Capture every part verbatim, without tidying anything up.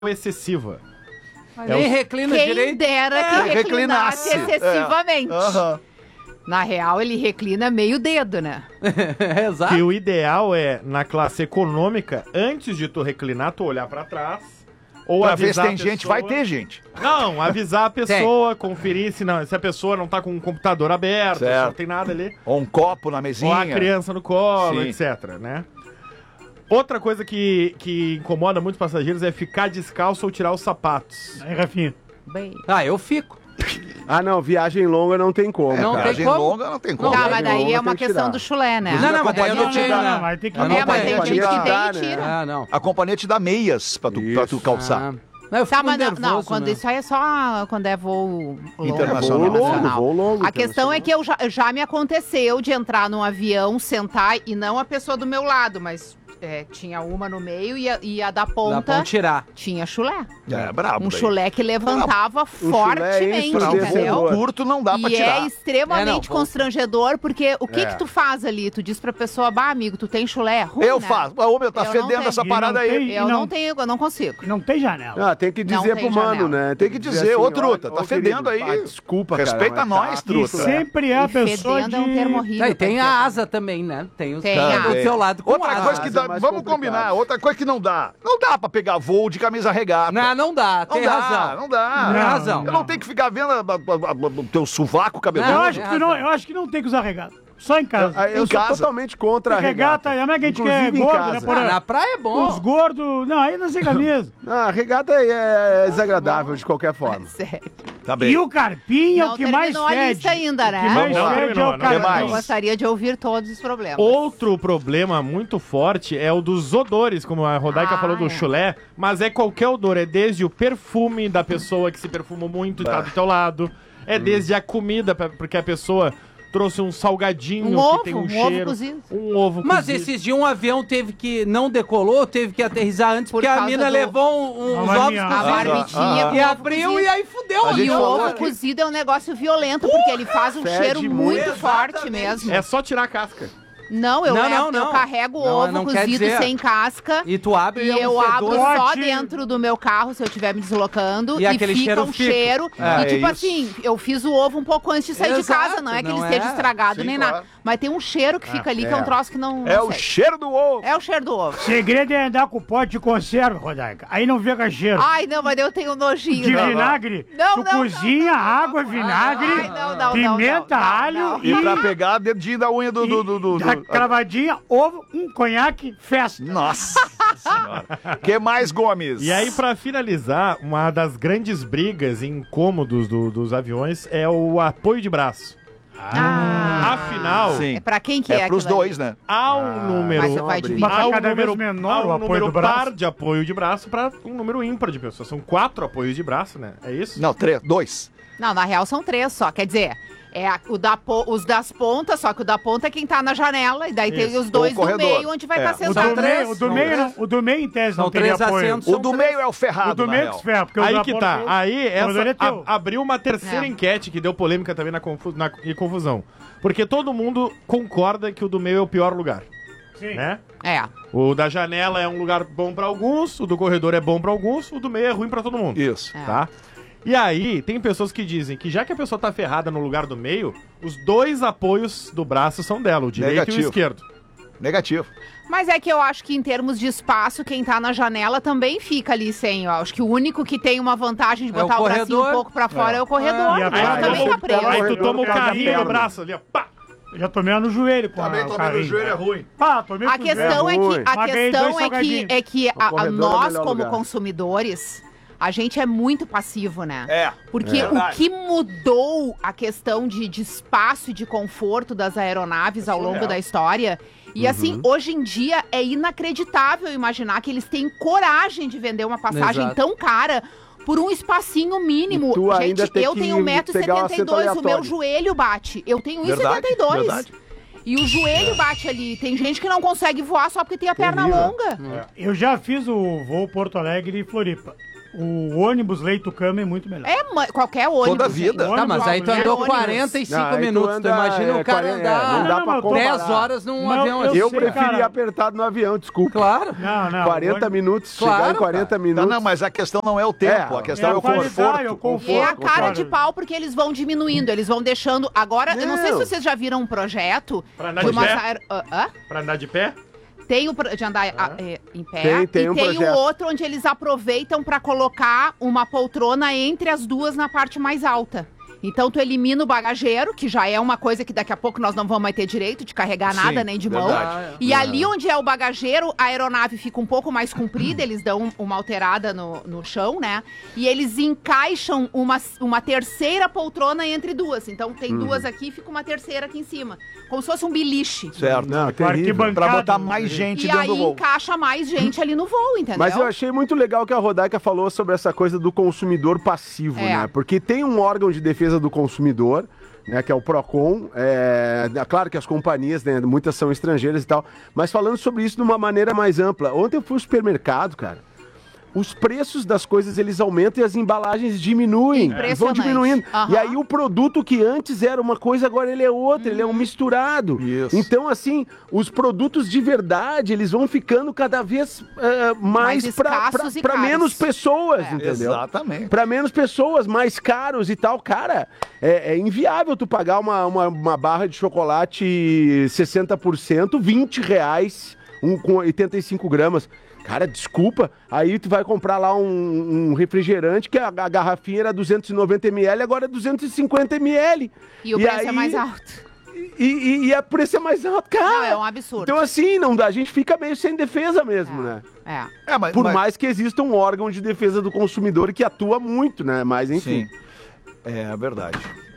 excessiva. Mas nem o... reclina Quem direito. dera É, que reclinasse excessivamente. É. Uhum. Na real, ele reclina meio dedo, né? Exato. Que o ideal é, na classe econômica, antes de tu reclinar, tu olhar pra trás. Ou pra ver se avisar tem a pessoa... gente, vai ter gente. Não, avisar a pessoa, conferir se, não, se a pessoa não tá com o computador aberto, se não tem nada ali. Ou um copo na mesinha. Ou a criança no colo, Sim. etc, né? Outra coisa que, que incomoda muitos passageiros é ficar descalço ou tirar os sapatos. Aí, Rafinha. Bem... Ah, eu fico. Ah, não, viagem longa não tem como. Não cara. tem Viagem como? longa não tem como. Tá, mas longa daí é uma tem que questão tirar. do chulé, né? Não, não, mas daí eu não companhia tenho, te dá. né? Vai ter que Eu não É, mas tem tenho. gente que companhia tem dá, e né? tira. Ah, não. A companhia te dá meias pra tu, pra tu calçar. Ah. Não, eu Tá, fico mas não, nervoso, não, quando né? isso aí é só quando é voo longo, Internacional. Voo longo, internacional. voo longo. A questão é que eu já, já me aconteceu de entrar num avião, sentar e não a pessoa do meu lado, mas é, tinha uma no meio e a, e a da Dá ponta pra tirar. tinha chulé. É, brabo. Um daí. chulé que levantava fortemente, chulé é entendeu? ensurdecedor. Curto não dá pra E tirar. é extremamente É, não, vou- constrangedor, porque o que É. que tu faz ali? Tu diz pra pessoa, bah, amigo, tu tem chulé? É ruim, Eu né? faço. Ô, meu, tá Eu não fedendo tenho. essa E parada não aí. tem- Eu E não não- tenho, eu não consigo. Não tem janela. Ah, tem que Não dizer tem pro mano, janela. né? Tem que dizer, ô, truta, ó, tá ô, fedendo querido, aí. ah, desculpa, cara. Respeita mas nós, tá- truta. E sempre é a E pessoa fedendo de... é um termo horrível. Não, e tem pra a dizer. asa também, né? Tem os Tem caras a do asa. teu lado com Outra asa. coisa que asa dá, é mais vamos complicado. combinar, outra coisa que não dá. Não dá pra pegar voo de camisa regata. Não, não dá, Não tem dá, razão. não dá. Tem Não, razão. Eu não tenho que ficar vendo a- a- a- a- o teu sovaco Eu cabeludo. Não, acho, tem que não, razão. eu acho que não tem que usar regata. Só em casa. Eu, eu Em sou casa. totalmente contra a regata, regata. é mais que a gente quer Inclusive em gordo, casa. né? Por Ah, na praia é bom. Os gordos... Não, aí não sem camisa. Ah, a regata é desagradável de qualquer forma. Sério. Tá bem. E o carpinho é Não o que mais terminou a fede. lista ainda, né? O que mais Vamos lá. fede é Terminou, o não tem mais. Eu carpinho. gostaria de ouvir todos os problemas. Outro problema muito forte é o dos odores, como a Rodaica Ah, falou do é. chulé, mas é qualquer odor, é desde o perfume da pessoa que se perfumou muito e tá do teu lado, é desde a comida, pra- porque a pessoa trouxe um salgadinho Um que ovo, tem um, um cheiro, ovo cozido. um ovo Mas cozido. esses dias um avião teve que... Não decolou, teve que aterrissar antes, Por porque a causa mina do- levou um, uns Uma ovos marmita. A cozidos. barbidinha ah, E com ovo abriu cozido. e aí fudeu. A ali, gente E o ó. falou ovo aqui. cozido é um negócio violento, porque ele faz um fede cheiro muito. muito Exatamente. forte mesmo. É só tirar a casca. Não, eu, Não, levo- não, eu não. carrego o Não, ovo não quer cozido dizer. sem casca. E tu abre E é um eu abro fedor. só Pote. dentro do meu carro se eu estiver me deslocando. E E, aquele fica cheiro um fica. cheiro. É, e tipo é assim, eu fiz o ovo um pouco antes de sair de Exato, casa. Não é que ele não esteja é. estragado Sim, nem claro. nada. Mas tem um cheiro que fica ali, que é um troço que não, É não o sei. cheiro do ovo. É o cheiro do ovo. O segredo é andar com o pote de conserva, Rodaica. Aí não fica cheiro. Ai, não, mas eu tenho nojinho. De não. vinagre, Não, tu não, cozinha não, não, água, não. vinagre, Ai, não, não, pimenta, não, não, alho não. e... E pra pegar dedinho da unha do... do, do, do, da do- cravadinha, ovo, um conhaque, festa. Nossa senhora. Que mais, Gomes? E aí, pra finalizar, uma das grandes brigas e incômodos do- dos aviões é o apoio de braço. Ah, Afinal, Sim. é pra quem que é É pros aquilo ali? dois, né? há um número... Mas você vai dividir. Mas há tá um cada número, vez menor há um o apoio número do braço. par de apoio de braço para um número ímpar de pessoas. São quatro apoios de braço, né? É isso? Não, três, dois. Não, na real são três só. Quer dizer, é a- o da po- os das pontas, só que o da ponta é quem tá na janela. E daí tem Isso. os dois Ou o do corredor. meio, onde vai É. estar O sentado. do três, meio, o do são meio, três. não, o do meio em tese São não teria três apoio. assentos. O São do três. meio é o ferrado, O do na meio real. que se ferra, porque o Aí da que ponta- tá. Aí essa corredor é teu. a- abriu uma terceira É. enquete que deu polêmica também na, confu na e confusão. Porque todo mundo concorda que o do meio é o pior lugar, Sim. né? É. O da janela é um lugar bom pra alguns, o do corredor é bom pra alguns, o do meio é ruim pra todo mundo. Isso. É. Tá? E aí, tem pessoas que dizem que já que a pessoa tá ferrada no lugar do meio, os dois apoios do braço são dela, o direito e Negativo. o esquerdo. Negativo. Mas é que eu acho que em termos de espaço, quem tá na janela também fica ali sem. Eu acho que o único que tem uma vantagem de É o botar o, bracinho corredor. um pouco pra fora é, o corredor. E a Ele praia, também eu tá sou- preso. Aí tu corredor toma o pega a carrinho no perna. braço ali, ó. Pá! Eu já tomei uma no joelho com Também a, o tomei no carrinho. joelho, é ruim. Pá, tomei A com o questão é joelho. que, ruim. a Mas ganhei questão dois é que, salgadinhos. é que a- a- corredor é o nós, melhor como lugar. consumidores, a gente é muito passivo, né? É. Porque É o verdade. que mudou a questão de, de espaço e de conforto das aeronaves ao longo surreal. da história. E assim, hoje em dia é inacreditável imaginar que eles têm coragem de vender uma passagem Exato. tão cara por um espacinho mínimo. E tu ainda Gente, tem eu que tenho um metro e pegar um setenta e assento dois, o meu aleatório. joelho bate. Eu tenho um metro e Verdade, setenta e dois. verdade. E o joelho bate ali. Tem gente que não consegue voar só porque tem a perna Terrível. longa. Eu já fiz o voo Porto Alegre e Floripa. O ônibus leito-cama é muito melhor. É, ma- qualquer ônibus. Toda gente. vida. Tá, mas aí tu Ônibus, andou ônibus. quarenta e cinco Não, aí tu minutos. Tu anda, imagina é, o cara quarenta, é, andar não dá Não, pra não, comparar. dez horas num Não, avião eu assim. Eu sei, preferia cara. apertado no avião, desculpa. Claro. Não, não. quarenta ônibus- minutos, Claro, chegar em quarenta cara. minutos. Não, não, mas a questão não é o tempo, É, a questão é é, a o qualidade, conforto. é o conforto. E é a cara Concordo. de pau porque eles vão diminuindo, eles vão deixando. Agora, eu não sei se Não. vocês já viram um projeto Pra andar de de umas pé? aer- Hã? Hã? Pra andar de pé? Tem o pro- de andar a- é, em pé Tem- tem e um tem projeto. o outro onde eles aproveitam pra colocar uma poltrona entre as duas na parte mais alta. Então tu elimina o bagageiro, que já é uma coisa que daqui a pouco nós não vamos mais ter direito de carregar nada, Sim, nem de mão. verdade. E ali onde é o bagageiro, a aeronave fica um pouco mais comprida, eles dão uma alterada no, no chão, né? E eles encaixam uma, uma terceira poltrona entre duas. Então tem duas aqui e fica uma terceira aqui em cima. Como se fosse um beliche. Certo. Não, Com terrível. arquibancada. Pra botar mais gente E dentro aí do voo. encaixa mais gente ali no voo, entendeu? Mas eu achei muito legal que a Rodaica falou sobre essa coisa do consumidor passivo, É. né? Porque tem um órgão de defesa do consumidor, né, que é o Procon. É, é claro que as companhias, né, muitas são estrangeiras e tal, mas falando sobre isso de uma maneira mais ampla. Ontem eu fui ao supermercado, cara. Os preços das coisas eles aumentam e as embalagens diminuem. Vão Impressionante. diminuindo. Aham. E aí o produto que antes era uma coisa, agora ele é outra, ele é um misturado. Isso. Então, assim, os produtos de verdade, eles vão ficando cada vez eh, mais Mais para escassos e para caros. menos pessoas, É. entendeu? Exatamente. Para menos pessoas, mais caros e tal. Cara, é, é inviável tu pagar uma, uma, uma barra de chocolate sessenta por cento, vinte reais, um com oitenta e cinco gramas. Cara, desculpa, aí tu vai comprar lá um, um refrigerante que a, a garrafinha era duzentos e noventa mililitros, agora é duzentos e cinquenta mililitros. E o preço é aí- mais alto. E, e, e a preço é mais alto, cara. Não, é um absurdo. Então assim, não dá, a gente fica meio sem defesa mesmo, né? É. É, mas, Por mas- mais que exista um órgão de defesa do consumidor que atua muito, né? Mas enfim, Sim. É verdade.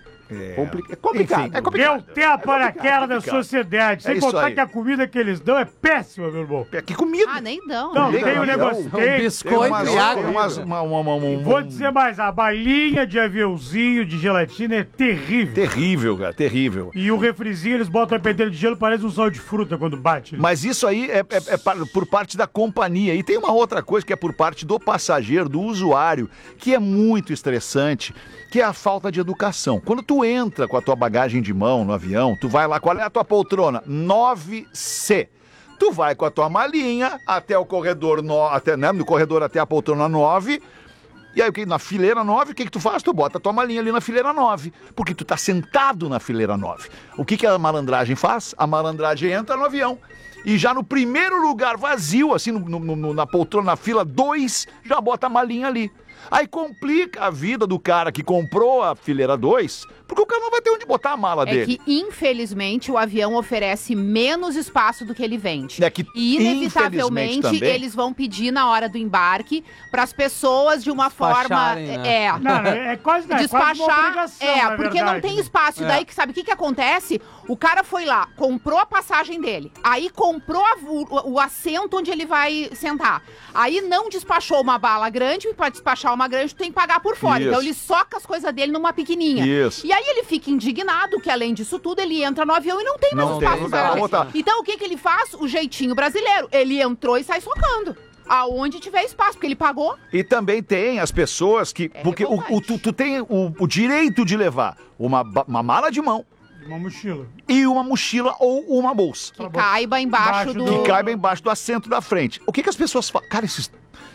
É, compli- é complicado. Enfim, é É complicado. o tapa na cara da complicado. sociedade. Sem É isso contar aí. que a comida que eles dão é péssima, meu irmão. É, que comida. Ah, nem dão. Não, né? tem tem um avião, negócio. Um Tem, Tem biscoito umas, e água. tem umas- uma, uma, uma, um- Vou dizer mais, a balinha de aviãozinho de gelatina é terrível. Terrível, cara, terrível. E o refrizinho, eles botam a penteira de gelo, parece um sal de fruta quando bate. Mas isso aí é, é- é par- por parte da companhia. E tem uma outra coisa que é por parte do passageiro, do usuário, que é muito estressante, que é a falta de educação. Quando tu entra com a tua bagagem de mão no avião, tu vai lá, qual é a tua poltrona? nove C. Tu vai com a tua malinha até o corredor, no, até, né, no corredor até a poltrona nove. E aí, o que? Na fileira nove, o que, que tu faz? Tu bota a tua malinha ali na fileira nove. Porque tu tá sentado na fileira nove. O que, que a malandragem faz? A malandragem entra no avião. E já no primeiro lugar vazio, assim, no, no- no- na poltrona, na fila dois, já bota a malinha ali. Aí complica a vida do cara que comprou a fileira dois, porque o cara não vai ter onde botar a mala É dele. que, infelizmente, o avião oferece menos espaço do que ele vende. É que, E, inevitavelmente, infelizmente, também- eles vão pedir na hora do embarque para as pessoas de uma forma. Despacharem, né? É. Não, não, é quase, não, é quase uma Despachar, obrigação, é, na porque não verdade. tem espaço. E daí, que sabe o que, que acontece? O cara foi lá, comprou a passagem dele, aí comprou a- o, o assento onde ele vai sentar. Aí não despachou uma bala grande, e para despachar uma grande, tu tem que pagar por fora. Isso. Então ele soca as coisas dele numa pequenininha. Isso. E aí ele fica indignado que, além disso tudo, ele entra no avião e não tem mais Não tem espaço lugar pra pra ele. botar. Então o que, que ele faz? O jeitinho brasileiro. Ele entrou e sai socando. Aonde tiver espaço, porque ele pagou. E também tem as pessoas que. É porque o, revoltante. o- tu, tu tem o, o direito de levar uma, ba- uma mala de mão Uma mochila. e uma mochila ou uma bolsa. Que caiba embaixo, Embaixo do... do- Que caiba embaixo do assento da frente. O que, que as pessoas falam? Cara, esses.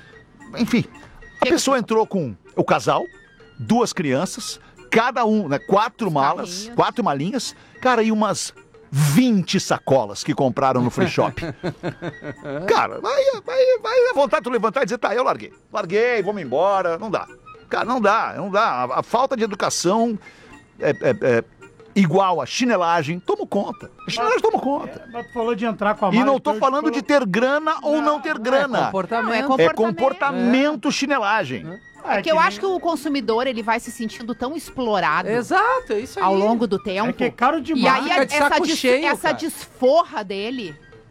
Enfim. A Que- pessoa entrou com o casal, duas crianças, cada um, né? Quatro malas, carrinhos. quatro malinhas, cara, e umas vinte sacolas que compraram no free shop. Cara, vai, vai, vai à vontade de tu levantar e dizer, tá, eu larguei. Larguei, vamos embora. Não dá. Cara, não dá, não dá. A, a falta de educação é, é- é igual a chinelagem. Toma conta. A chinelagem toma conta. Mas tu falou de entrar com a E mala. não tô então eu falando te de colo- ter grana ou não ter grana. Comportamento. Não, é É comportamento. comportamento chinelagem. Ah, É que eu nem- acho que o consumidor ele vai se sentindo tão explorado Exato, é isso aí. ao longo do tempo. É que é caro E demais. aí Fica de essa, saco des- cheio, essa cara. desforra dele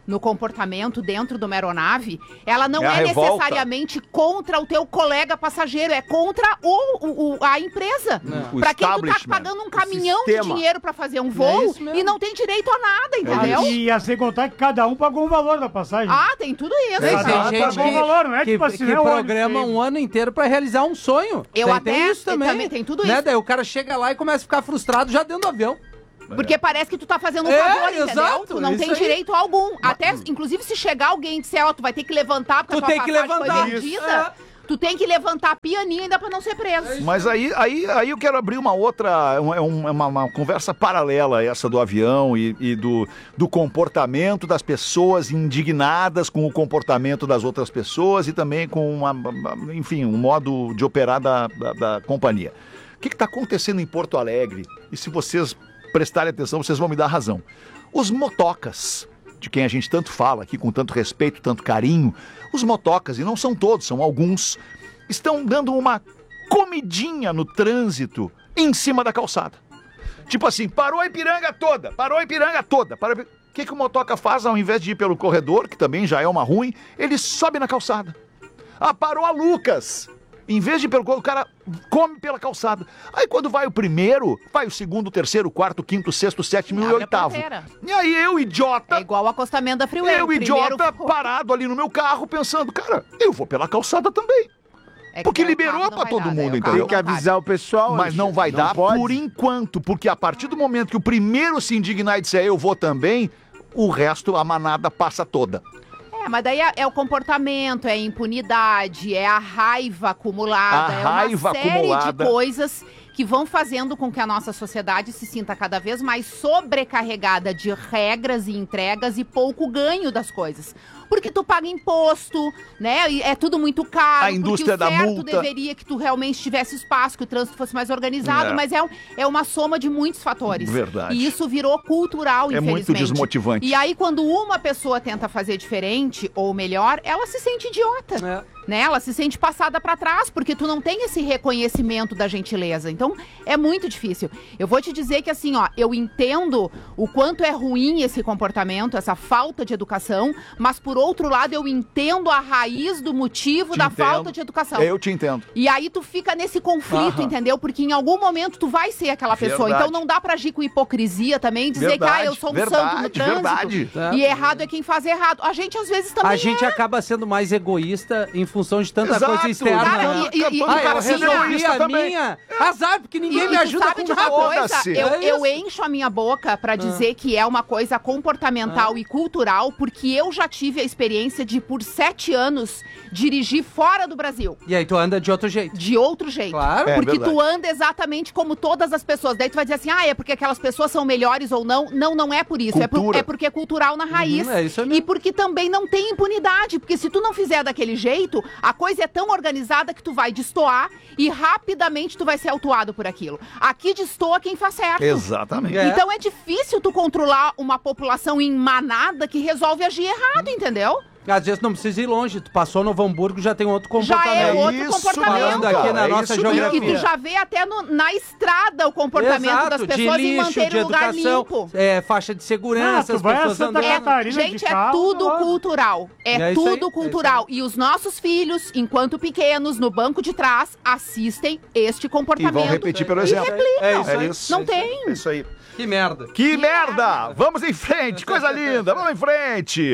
no comportamento dentro de uma aeronave, ela não É a é, revolta. necessariamente contra o teu colega passageiro, é contra o, o- o- a empresa. O Pra quem tu tá establishment. pagando um caminhão de sistema. dinheiro pra fazer um É voo isso mesmo. e não tem direito a nada, entendeu? E a sem contar que cada um pagou o valor da passagem. Ah, tem tudo isso. Tem, Cada um tem gente pagou o que, valor, não é que, tipo assim, que não é o ônibus programa que- um ano inteiro pra realizar um sonho. Eu tem, até- tem isso também. também tem tudo né? isso. Daí o cara chega lá e começa a ficar frustrado já dentro do avião. Porque parece que tu tá fazendo um É, favor, entendeu? exato, Tu não isso tem aí. direito algum. Até, inclusive, se chegar alguém e disser, ó, tu vai ter que levantar porque Tu a tua tem que passagem levantar. foi vendida, tu tem que levantar pianinho ainda pra não ser preso. Mas aí, aí, aí eu quero abrir uma outra, uma, uma, uma conversa paralela a essa do avião e, e do, do comportamento das pessoas indignadas com o comportamento das outras pessoas e também com, uma, uma- enfim, um modo de operar da, da, da companhia. O que está acontecendo em Porto Alegre? E se vocês prestarem atenção, vocês vão me dar razão. Os motocas, de quem a gente tanto fala aqui com tanto respeito, tanto carinho, os motocas, e não são todos, são alguns, estão dando uma comidinha no trânsito em cima da calçada. Tipo assim, parou a Ipiranga toda, parou a Ipiranga toda. Parou... O que, que o motoca faz ao invés de ir pelo corredor, que também já é uma ruim, ele sobe na calçada. Ah, parou a Lucas. Em vez de ir pelo corredor, o cara come pela calçada. Aí quando vai o primeiro, vai o segundo, o terceiro, o quarto, o quinto, o sexto, o sétimo e o Abre a oitavo. porteira. E aí eu, idiota, É igual o acostamento da Freeway. eu, O primeiro idiota, ficou- parado ali no meu carro, pensando, cara, eu vou pela calçada também. É que porque daí o liberou carro não pra vai todo dar, daí mundo, o carro entendeu? Tem que não cabe. avisar o pessoal. Mas não vai dar pode. por enquanto, porque a partir do momento que o primeiro se indignar e disser eu vou também, o resto, a manada passa toda. É, mas daí é, é o comportamento, é a impunidade, é a raiva acumulada, A é raiva uma série acumulada. de coisas que vão fazendo com que a nossa sociedade se sinta cada vez mais sobrecarregada de regras e entregas e pouco ganho das coisas. Porque tu paga imposto, né? E é tudo muito caro. A indústria porque o da certo multa. deveria que tu realmente tivesse espaço, que o trânsito fosse mais organizado, É. mas é, um- é uma soma de muitos fatores. Verdade. E isso virou cultural, É muito infelizmente. desmotivante. E aí, quando uma pessoa tenta fazer diferente ou melhor, ela se sente idiota. É. Né? Ela se sente passada pra trás, porque tu não tem esse reconhecimento da gentileza. Então, é muito difícil. Eu vou te dizer que, assim, ó, eu entendo o quanto é ruim esse comportamento, essa falta de educação, mas, por outro lado, eu entendo a raiz do motivo Te da entendo. falta de educação. Eu te entendo. E aí tu fica nesse conflito, Aham. entendeu? Porque em algum momento tu vai ser aquela pessoa. Verdade. Então não dá pra agir com hipocrisia também, dizer Verdade, que ah, eu sou um verdade, santo no trânsito. verdade. E errado é quem faz errado. A gente às vezes também A gente é. acaba sendo mais egoísta em função de tanta Exato, coisa externa. cara, né? e- e- e- ah, eu cara, resolvi egoísta a também. minha. Azar, porque ninguém E- me e tu ajuda sabe com de uma nada. coisa, Foda-se. eu, É eu isso. encho a minha boca pra dizer que é uma coisa comportamental e cultural, porque eu já tive a experiência de, por sete anos, dirigir fora do Brasil. E aí tu anda de outro jeito. De outro jeito. Claro. É Porque verdade. tu anda exatamente como todas as pessoas. Daí tu vai dizer assim, ah, é porque aquelas pessoas são melhores ou não. Não, não é por isso. É, por- Cultura. é porque é cultural na raiz. Uhum, é isso mesmo. E porque também não tem impunidade. Porque se tu não fizer daquele jeito, a coisa é tão organizada que tu vai destoar e rapidamente tu vai ser autuado por aquilo. Aqui destoa quem faz certo. Exatamente. É. Então é difícil tu controlar uma população em manada que resolve agir errado, entendeu? Às vezes não precisa ir longe. Tu passou no Novo Hamburgo, já tem outro Já comportamento. é outro isso comportamento. Falando aqui cara, na é nossa isso mesmo. E, e tu geografia. já vê até no- na estrada o comportamento Exato, das de pessoas em lixo, manter de o lugar educação, limpo. é, faixa de segurança, Ah, tu as vai a pessoas Santa andando. Catarina. Gente, de é carro, tudo nossa. cultural. É, É isso aí, tudo é cultural. E os nossos filhos, enquanto pequenos, no banco de trás, assistem este E comportamento. vão repetir pelo exemplo. É isso É aí. isso. Não tem. É isso aí. Que merda. Que merda! Vamos em frente, coisa linda, vamos em frente.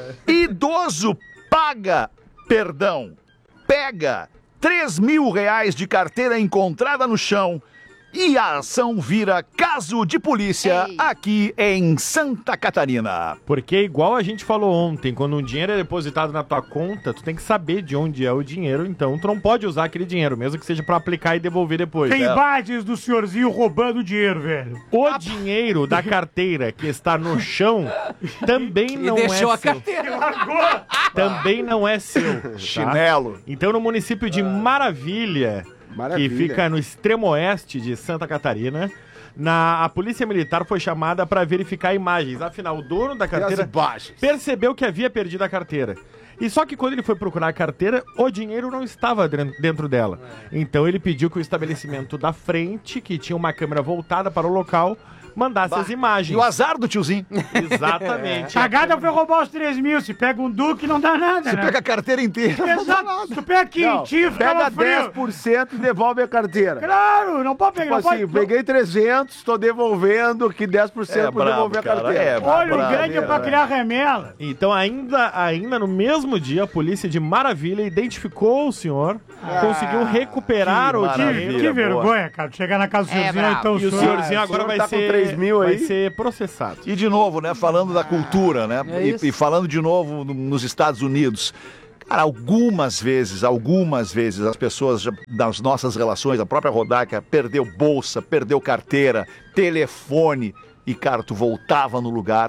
Idoso paga, perdão, pega três mil reais de carteira encontrada no chão e a ação vira caso de polícia Ei. aqui em Santa Catarina. Porque igual a gente falou ontem, quando um dinheiro é depositado na tua conta, tu tem que saber de onde é o dinheiro, então tu não pode usar aquele dinheiro, mesmo que seja pra aplicar e devolver depois. Tem É. imagens do senhorzinho roubando dinheiro, velho. O dinheiro da carteira que está no chão também E não deixou é a seu. Largou. carteira. Também não é seu. tá? Chinelo. Então no município de Maravilha, Maravilha. que fica no extremo oeste de Santa Catarina, na, a polícia militar foi chamada para verificar imagens. Afinal, o dono da E as carteira imagens? percebeu que havia perdido a carteira. E só que quando ele foi procurar a carteira, o dinheiro não estava dren- dentro dela. Então ele pediu que o estabelecimento da frente, que tinha uma câmera voltada para o local, mandasse Bah. as imagens. E o azar do tiozinho. Exatamente. Cagada foi roubar os três mil. Se pega um Duque, não dá nada, Você né? pega a carteira inteira. Exato. Tu pega Não, quentinho, pega ficava dez frio. por cento e devolve a carteira. Claro, não pode pegar. Tipo Não assim, pode... peguei trezentos, tô devolvendo que dez por cento É por brabo, devolver a cara, carteira. é brabo. Olha, o bravo, grande é pra criar remela. Então, ainda, ainda no mesmo dia, a polícia de Maravilha identificou o senhor, conseguiu recuperar que o maravilha. dinheiro. Que vergonha, cara. Chegar na casa do É senhorzinho, brabo. então E o senhor- senhorzinho Ah, agora o senhor vai tá com ser, três mil vai aí? ser processado. E de novo, né? Falando da cultura, né? É e, isso. e falando de novo no- nos Estados Unidos. Cara, algumas vezes, algumas vezes as pessoas já- das nossas relações, a própria Rodaica perdeu bolsa, perdeu carteira, telefone e, cara, tu voltava no lugar,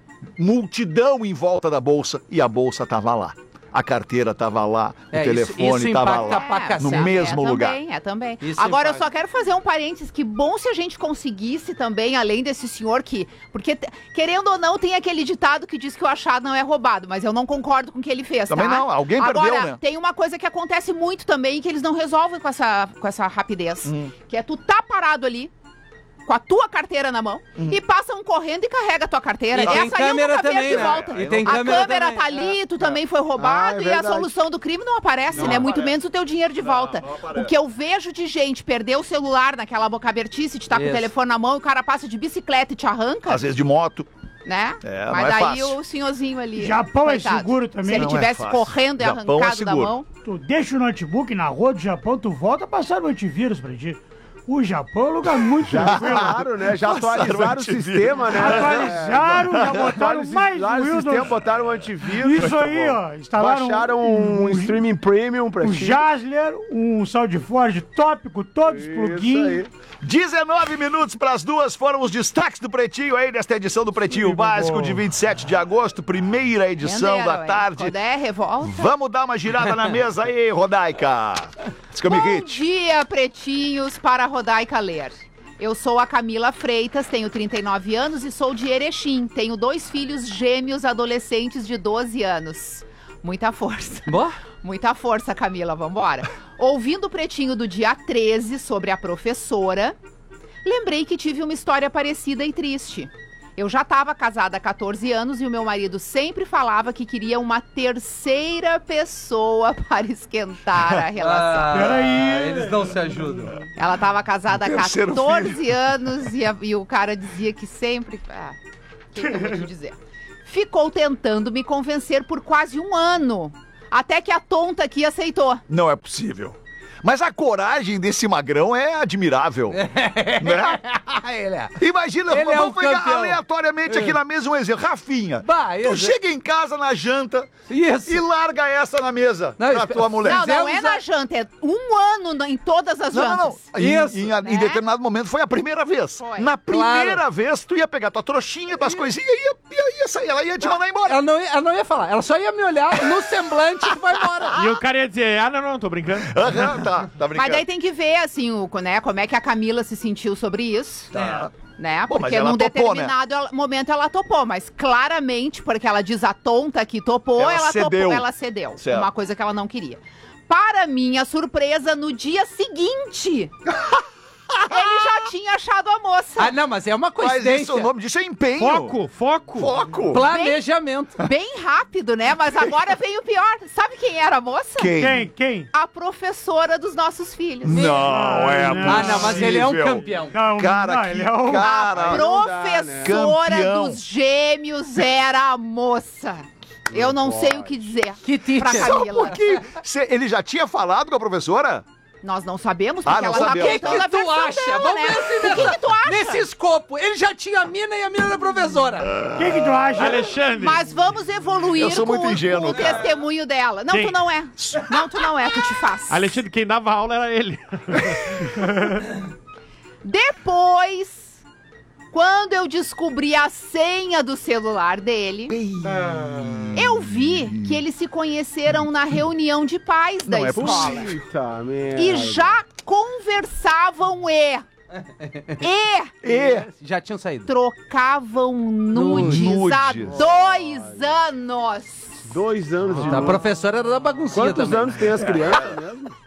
multidão em volta da bolsa e a bolsa tava lá. A carteira tava lá, É, o isso- telefone isso tava impacta lá. pra É, cacete. No é, mesmo é lugar. Também, é também. Isso Agora, eu impacta. só quero fazer um parênteses. Que bom se a gente conseguisse também, além desse senhor que... Porque, te- querendo ou não, tem aquele ditado que diz que o achado não é roubado. Mas eu não concordo com o que ele fez, Também tá? não, alguém Agora, perdeu, né? tem uma coisa que acontece muito também, que eles não resolvem com essa, com essa rapidez. Hum. Que é tu tá parado ali, com a tua carteira na mão, e passa um correndo e carrega a tua carteira. E tem Essa aí eu câmera nunca vi também, de né? volta. E tem a câmera câmera também. tá ali, tu também foi roubado, Ah, é e a verdade. solução do crime não aparece, né? Muito menos o teu dinheiro de volta. O que eu vejo de gente perder o celular naquela boca abertice, de estar com o Isso. telefone na mão e o cara passa de bicicleta e te arranca, Às vezes de moto. né? É, não Mas é daí fácil. o senhorzinho ali. Japão é coitado, seguro também. Se ele Não é tivesse fácil. correndo e Japão é arrancado da seguro. mão. Tu deixa o notebook na rua do Japão, tu volta, passaram o antivírus pra ti. O Japão é um lugar muito Já tranquilo. claro, né? Já Passaram atualizaram o antivírus. sistema, né? Atualizaram, já botaram mais Atualizaram o Windows. sistema, botaram o antivírus. Isso aí, ó. Instalaram Baixaram um, um, streaming premium pra um ti. Jasler, um SoundForge tópico, todos os Isso plugins. aí. dezenove minutos para as duas foram os destaques do Pretinho aí nesta edição do Pretinho Muito Básico bom. de vinte e sete de agosto, primeira edição Renderam, da hein? tarde. Quando é revolta. Vamos dar uma girada na mesa aí, Rodaica. Diz que eu me Bom irrite. dia, pretinhos, para a Rodaica ler. Eu sou a Camila Freitas, tenho trinta e nove anos e sou de Erechim. Tenho dois filhos gêmeos adolescentes de doze anos. Muita força. Boa? Muita força, Camila, vambora. Ouvindo o Pretinho do dia treze sobre a professora, lembrei que tive uma história parecida e triste. Eu já estava casada há catorze anos e o meu marido sempre falava que queria uma terceira pessoa para esquentar a relação. Ah, Peraí. Eles não se ajudam. Ela estava casada há Terceiro catorze anos e, a- e o cara dizia que sempre... Ah, o que, que eu vou te dizer? Ficou tentando me convencer por quase um ano, até que a tonta aqui aceitou. Não é possível. Mas a coragem desse magrão é admirável. Né? Ele é. Imagina, Ele é vamos um pegar campeão. aleatoriamente aqui na mesa um exemplo. Rafinha, Bah, tu esse- chega em casa na janta Isso. e larga essa na mesa Não, pra espera- tua mulher. Não, não é Fizemos na a- janta, é um ano na- em todas as Não, não, jantas. não. Em, Isso, em, em né? determinado momento foi a primeira vez. Foi. Na primeira Claro. vez, tu ia pegar tua trouxinha, tuas coisinhas e ia, ia, ia sair. Ela ia te mandar embora. Ela não, ia, ela não ia falar, ela só ia me olhar no semblante e vai embora. E o cara ia dizer, ah, não, não, tô brincando. Aham, tá, tá brincando. Mas daí tem que ver, assim, o, né, como é que a Camila se sentiu sobre isso. Tá. Né? Pô, mas Porque ela num topou, né? determinado ela- momento ela topou, mas claramente, porque ela diz a tonta que topou, Ela ela, cedeu. topou, ela cedeu. Certo. Uma coisa que ela não queria. Para minha surpresa, no dia seguinte, ele já tinha achado a moça. Ah, não, mas é uma Mas coincidência. isso, o nome disso é empenho. Foco, foco. Foco. Planejamento. Bem rápido, né? Mas agora veio o pior. Sabe quem era a moça? Quem? Quem? Quem? A professora dos nossos filhos. Não, é Ah, possível. Ah, não, mas ele é um campeão. Não, Cara, não, que ele é o... cara. A não dá, né? professora Campeão. dos gêmeos era a moça. Eu não sei o que dizer Que pra teacher. Só um Camila. pouquinho. Cê- ele já tinha falado com a professora? Nós não sabemos, Ah, porque não ela tá sabemos. O que, contando a que tu versão acha? dela, Vamos né? ver se O que nessa- que tu acha? Nesse escopo, ele já tinha a mina e a mina da professora. O que que tu acha? Alexandre. Mas vamos evoluir Eu sou com, muito ingênuo, com o cara. testemunho dela. Não, Quem? tu não é. Não, tu não é, tu te faz. Alexandre, quem dava aula era ele. Depois, quando eu descobri a senha do celular dele, eu vi que eles se conheceram na reunião de pais da Não é escola. possível. Eita, merda. E já conversavam e... E E Já tinham saído. trocavam nudes, há Nudes. dois anos. Dois anos de A novo. professora era da baguncinha Quantos também. anos tem as crianças mesmo?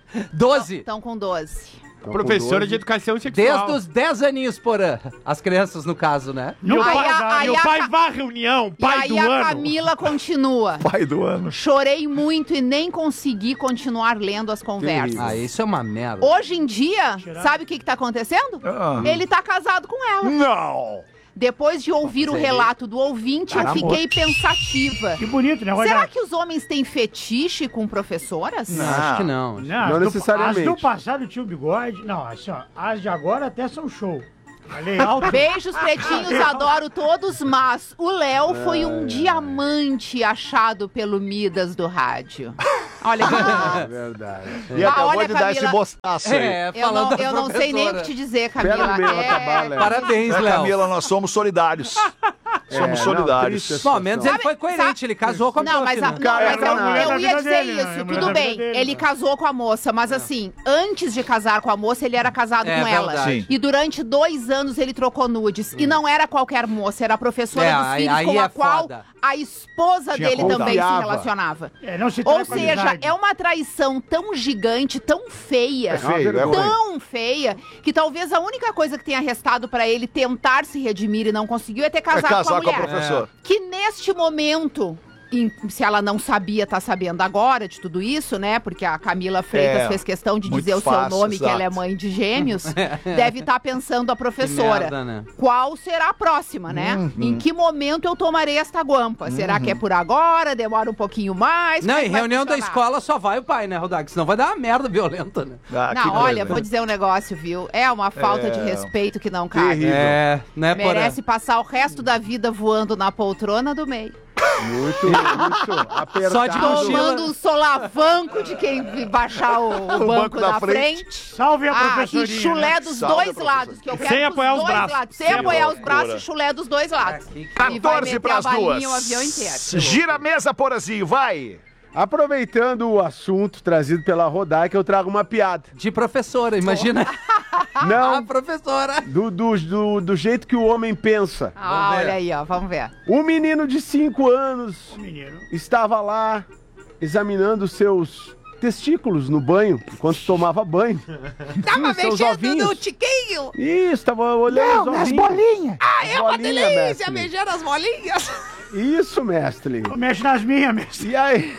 doze. Estão com doze. Professora de educação sexual. Desde os dez aninhos por ano. As crianças, no caso, né? E o Aí pai, a- aí e o a pai Ca- vai à reunião, E pai aí do a ano. Camila continua. Pai do ano. Chorei muito e nem consegui continuar lendo as conversas. Terrível. Ah, isso é uma merda. Hoje em dia, sabe o que, que tá acontecendo? Ah. Ele tá casado com ela. Não! Depois de ouvir o relato do ouvinte, eu Tá fiquei pensativa. Que bonito, né, Será Rogério? que os homens têm fetiche com professoras? Acho que não. Não, Não as do- necessariamente. As do passado tinha o bigode. Não, assim, ó. As de agora até são show. Falei alto. Beijos, pretinhos, adoro todos, mas o Léo foi um diamante achado pelo Midas do rádio. Olha que É verdade. E Ah, acabou olha, de dar Camila. esse bostaço aí. É, Eu falando não, da eu não sei nem o que professora. te dizer, Pera Camila. no meu É- acabar, Léo. Parabéns, É, Léo. Camila, nós somos solidários. Somos É, solidários. não, triste Bom, ao menos ele Sabe- foi coerente, sabe- ele casou com a Não, mas, a, prof, não, né? Cara, mas é eu, a mulher eu da ia vida dizer dele, né? É isso, a mulher tudo da bem. vida dele, Ele né? casou com a moça, mas assim, antes de casar com a moça, ele era casado É com ela. verdade. Sim. E durante dois anos ele trocou nudes. E não era qualquer moça, era a professora É, dos aí- filhos aí com a é qual foda. a esposa Tinha dele contato. também se Confiava. relacionava. É, não se Ou trata com seja, amizade. é uma traição tão gigante, tão feia. É feio, é ruim. Tão feia que talvez a única coisa que tenha restado pra ele tentar se redimir e não conseguiu é ter É casado com a casar com a mulher. professora. Que neste momento, em- se ela não sabia, tá sabendo agora de tudo isso, né? Porque a Camila Freitas É, fez questão de muito dizer o seu fácil, nome, que ela é exato. mãe de gêmeos. Deve estar pensando a professora. merda, né? Qual será a próxima, né? Uhum. Em que momento eu tomarei esta guampa? Será que é por agora? Demora um pouquinho mais? Não, Como é em que vai reunião da funcionar? escola só vai o pai, né, Rodak? Senão vai dar uma merda violenta, né? Ah, que Não, olha, coisa. vou dizer um negócio, viu? É uma falta É. de respeito que não cabe. Terrível. É, né, Merece passar o resto da vida voando na poltrona do meio. Muito, muito apertado. Só de mochila. Tomando um solavanco de quem vi- baixar o, o banco, banco da da frente. frente. Salve a Ah, e professorinha. chulé né? dos Salve a dois professora. lados. Que eu quero Sem dos apoiar os dois braços. lados. Sem Sem apoiar os loucura. braços, chulé dos dois lados. que- E vai quatorze meter para a as balinha duas. o avião inteiro. Gira a mesa, Porazinho, vai. Aproveitando o assunto trazido pela Rodak, eu trago uma piada. De professora, imagina. A Não, professora. do, do, do, do jeito que o homem pensa. Ah, ver. olha aí, ó. Vamos ver. Um menino de cinco anos Menino. estava lá examinando seus testículos no banho, enquanto tomava banho. Tava Sim, seus mexendo ovinhos. no tiquinho. Isso, tava olhando os ovinhos. bolinhas. Ah, é uma Bolinha, delícia mestre. mexer nas bolinhas. Isso, mestre. Mexe nas minhas, mestre. E aí?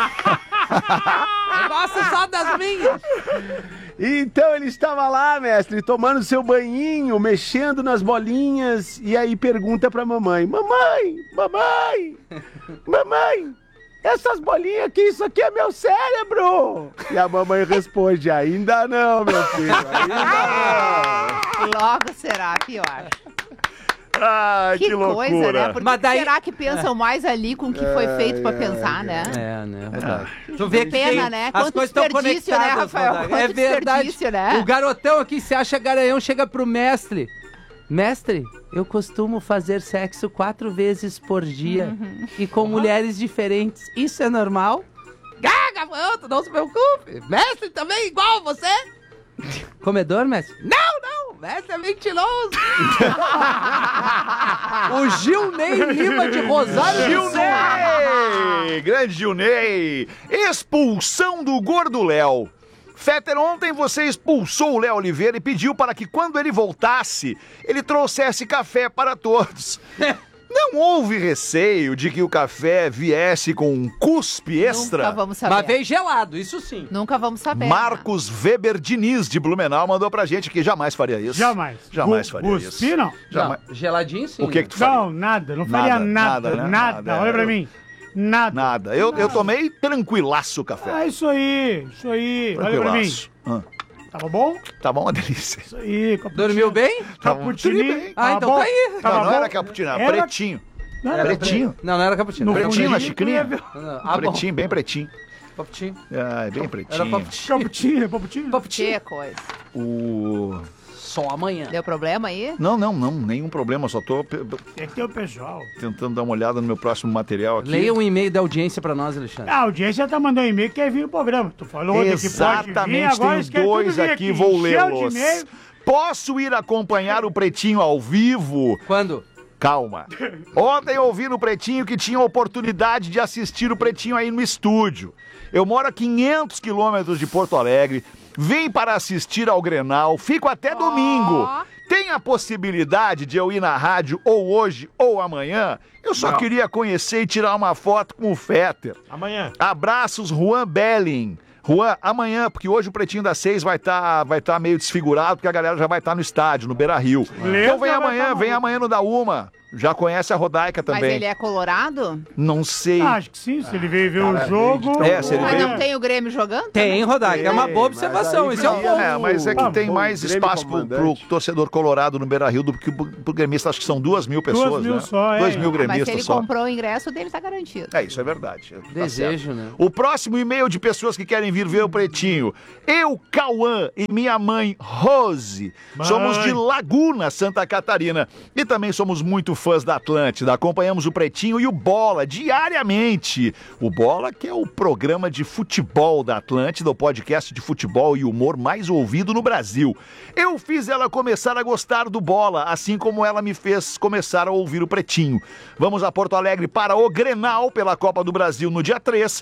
Eu gosto só das minhas. Então ele estava lá, mestre, tomando seu banhinho, mexendo nas bolinhas, e aí pergunta pra mamãe: Mamãe, mamãe, mamãe, essas bolinhas aqui, isso aqui é meu cérebro. E a mamãe responde: Ainda não, meu filho, ainda Logo será pior. Ai, que, Que, coisa, loucura. né? Por Mas que daí- será que pensam mais ali com o que foi feito pra pensar, né? É, né, Rodak? Tu vê que Pena, tem- né? As Quanto coisas estão desperdício, né, conectadas, Rafael? Rodak. Quanto É verdade. desperdício, né? O garotão aqui se acha garanhão, chega pro mestre. Mestre, eu costumo fazer sexo quatro vezes por dia Uhum. e com mulheres diferentes. Isso é normal? Gaga, gafanhoto, não se preocupe. Mestre também igual você? Comedor, mestre? Não, não, mestre é mentiroso. O Gilney Lima de Rosário do Sul. Gilney! Grande Gilney! Expulsão do Gordo Léo. Fetter, ontem você expulsou o Léo Oliveira e pediu para que quando ele voltasse, ele trouxesse café para todos. Não houve receio de que o café viesse com um cuspe extra? Nunca vamos saber. Mas veio gelado, isso sim. Nunca vamos saber. Marcos Weber Diniz, de Blumenau, mandou pra gente que jamais faria isso. Jamais. Jamais Gu- faria Cuspi, isso. não. Jamais. Não, geladinho sim. O que que tu faria? Não, nada. Não faria Nada, nada. nada, Nada. né? Nada, Olha pra eu- mim. Nada. Nada. Eu, eu tomei tranquilaço o café. Ah, isso aí. Isso aí. Olha pra mim. Tranquilaço. Ah, Tava bom? tá bom, uma delícia. Isso aí. Cappuccino. Dormiu bem? Tá bom. Cappuccino. Ah, então bom? tá aí. Tava Não, não bom? era cappuccino, era Era- pretinho. Não, era Pretinho. Não, não era cappuccino. No Era Pretinho, na fundinho, xicrinha? tu ia ver. Não, ah, bom. Pretinho, bem pretinho. Cappuccino. Ah, bem Era pretinho. cappuccino. Cappuccino, cappuccino. Cappuccino. Que coisa. O... Só amanhã. Deu problema aí? Não, não, não, nenhum problema, só tô pe- Tem que ter o pessoal. tentando dar uma olhada no meu próximo material aqui. Leia um e-mail da audiência pra nós, Alexandre. A audiência tá mandando e-mail que quer vir no programa. Tu falou ontem que pode vir, Exatamente, agora tenho eles querem tudo dois vir aqui, vou Encheu de lê-los. e-mail. Posso ir acompanhar o Pretinho ao vivo? Quando? Calma. Ontem eu ouvi no Pretinho que tinha oportunidade de assistir o Pretinho aí no estúdio. Eu moro a quinhentos quilômetros de Porto Alegre, vim para assistir ao Grenal, fico até domingo. Tem a possibilidade de eu ir na rádio ou hoje ou amanhã? Eu só Não. queria conhecer e tirar uma foto com o Fetter. Amanhã. Abraços, Juan Belling. Juan, amanhã, porque hoje o Pretinho das Seis vai estar vai tá meio desfigurado, porque a galera já vai estar no estádio, no Beira-Rio. Então vem amanhã, vem amanhã no da Uma. Já conhece a Rodaica também. Mas ele é colorado? Não sei. Ah, acho que sim, se ele veio ver o jogo. É, se ele Mas veio... não tem o Grêmio jogando? Tem, Rodaica. É uma boa observação. Esse é o ponto. É, mas é que Ah, tem bom, mais Grêmio espaço pro, comandante. pro torcedor colorado no Beira-Rio do que pro, pro gremista. Acho que são duas mil pessoas, Duas mil né? só, é. Dois mil Ah, mas se gremistas ele só. comprou o ingresso, o dele tá garantido. É, isso é verdade. Tá Desejo, certo. né? O próximo e-mail de pessoas que querem vir ver o Pretinho. Eu, Cauã e minha mãe, Rose. Mãe. Somos de Laguna, Santa Catarina. E também somos muito fãs da Atlântida. Acompanhamos o Pretinho e o Bola diariamente. O Bola, que é o programa de futebol da Atlântida, o podcast de futebol e humor mais ouvido no Brasil. Eu fiz ela começar a gostar do Bola, assim como ela me fez começar a ouvir o Pretinho. Vamos a Porto Alegre para o Grenal pela Copa do Brasil no dia três.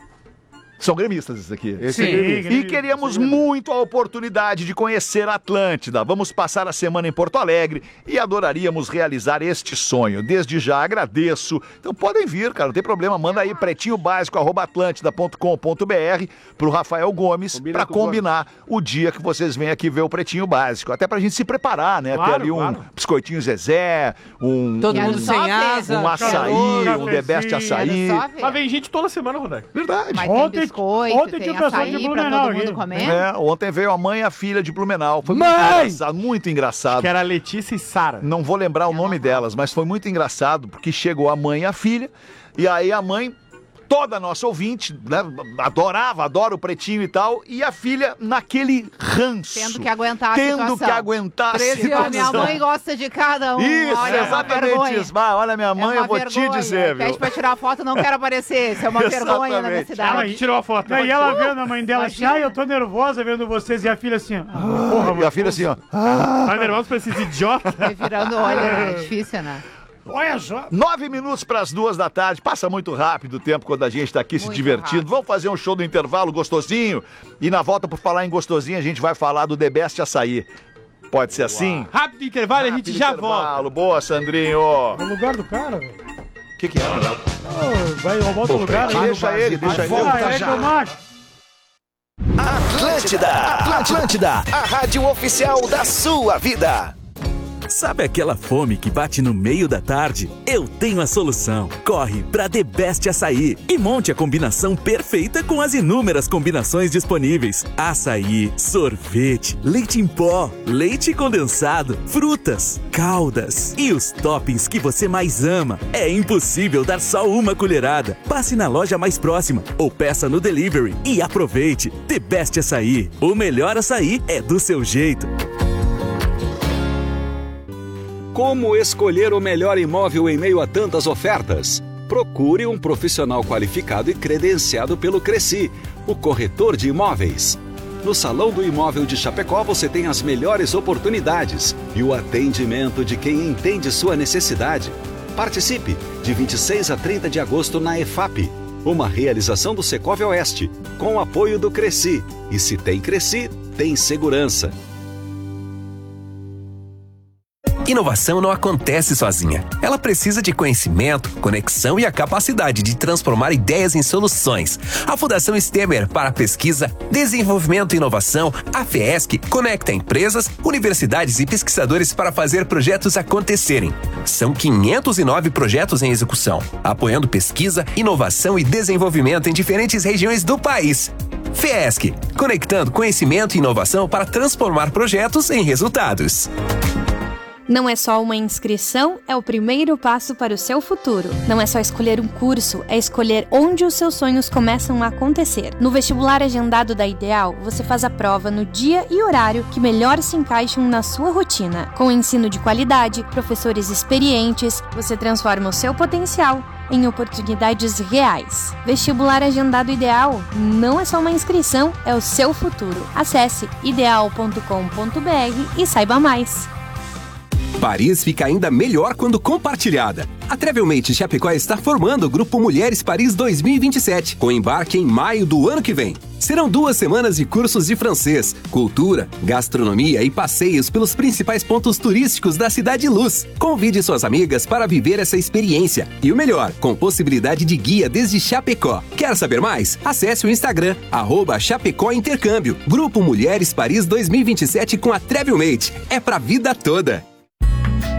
São gremistas esses aqui. Esse Sim, é gremista. E queríamos muito a oportunidade de conhecer a Atlântida. Vamos passar a semana em Porto Alegre e adoraríamos realizar este sonho. Desde já agradeço. Então podem vir, cara, não tem problema. Manda aí pretinho básico arroba atlântida ponto com ponto br pro Rafael Gomes Combina pra com o combinar o dia que vocês vêm aqui ver o Pretinho Básico. Até pra gente se preparar, né? Claro, Ter ali um claro. biscoitinho Zezé, um, Todo Quero mundo só sem ver. asa. um açaí, calor, um The Best cafezinho. açaí. Quero só ver. Mas vem gente toda semana, Rodaica. Verdade. Mas Ontem- tem biscoito, ontem tem tinha o pessoal de açaí pra Blumenau todo mundo aqui. comer. É, ontem veio a mãe e a filha de Blumenau. Foi muito Mãe! engraçado, muito engraçado. Que era Letícia e Sara. Não vou lembrar o nome delas, mas foi muito engraçado, porque chegou a mãe e a filha, e aí a mãe, toda nossa ouvinte, né, adorava, adora o Pretinho e tal, e a filha naquele ranço. Tendo que aguentar a Tendo situação. que aguentar a treze anos, minha situação. mãe gosta de cada um. Isso, Olha, é uma exatamente vergonha. isso. Vai, olha, minha mãe, é uma eu vou vergonha. te dizer, Pede viu? pra tirar foto, não quero aparecer. Isso é uma vergonha na minha Exatamente. cidade. Ela que tirou a foto. E ela vendo a mãe dela assim, Imagina. ai, eu tô nervosa vendo vocês. E a filha assim, ó, ah, porra, E mãe. a filha assim, ó. Tá nervoso pra esses idiotas. Vai virando olho, né? É difícil, né? Olha só. Nove minutos para as duas da tarde. Passa muito rápido o tempo quando a gente tá aqui se Muito divertindo. rápido. Vamos fazer um show do intervalo gostosinho. E na volta, por falar em gostosinho, a gente vai falar do The Best Açaí. Pode ser assim? Rápido intervalo e a gente já volta. Intervalo. Boa, Sandrinho. No lugar do cara, velho. O que, que é? Oh, vai roubar outro lugar aí. Deixa ele, deixa ele. Ah, é que eu macho. Atlântida, Atlântida, a rádio oficial da sua vida. Sabe aquela fome que bate no meio da tarde? Eu tenho a solução. Corre pra The Best Açaí e monte a combinação perfeita com as inúmeras combinações disponíveis. Açaí, sorvete, leite em pó, leite condensado, frutas, caldas e os toppings que você mais ama. É impossível dar só uma colherada. Passe na loja mais próxima ou peça no delivery e aproveite. The Best Açaí. O melhor açaí é do seu jeito. Como escolher o melhor imóvel em meio a tantas ofertas? Procure um profissional qualificado e credenciado pelo Cresci, o corretor de imóveis. No Salão do Imóvel de Chapecó você tem as melhores oportunidades e o atendimento de quem entende sua necessidade. Participe de vinte e seis a trinta de agosto na E F A P, uma realização do Secov Oeste, com o apoio do Cresci. E se tem Cresci, tem segurança. Inovação não acontece sozinha. Ela precisa de conhecimento, conexão e a capacidade de transformar ideias em soluções. A Fundação Stemer para Pesquisa, Desenvolvimento e Inovação, a FESC, conecta empresas, universidades e pesquisadores para fazer projetos acontecerem. São quinhentos e nove projetos em execução, apoiando pesquisa, inovação e desenvolvimento em diferentes regiões do país. FESC, conectando conhecimento e inovação para transformar projetos em resultados. Não é só uma inscrição, é o primeiro passo para o seu futuro. Não é só escolher um curso, é escolher onde os seus sonhos começam a acontecer. No vestibular agendado da Ideal, você faz a prova no dia e horário que melhor se encaixam na sua rotina. Com ensino de qualidade, professores experientes, você transforma o seu potencial em oportunidades reais. Vestibular agendado Ideal não é só uma inscrição, é o seu futuro. Acesse ideal ponto com ponto br e saiba mais. Paris fica ainda melhor quando compartilhada. A Travelmate Chapecó está formando o Grupo Mulheres Paris dois mil e vinte e sete, com embarque em maio do ano que vem. Serão duas semanas de cursos de francês, cultura, gastronomia e passeios pelos principais pontos turísticos da Cidade Luz. Convide suas amigas para viver essa experiência. E o melhor, com possibilidade de guia desde Chapecó. Quer saber mais? Acesse o Instagram, arroba Chapecó Intercâmbio. Grupo Mulheres Paris dois mil e vinte e sete com a Travelmate. É pra vida toda.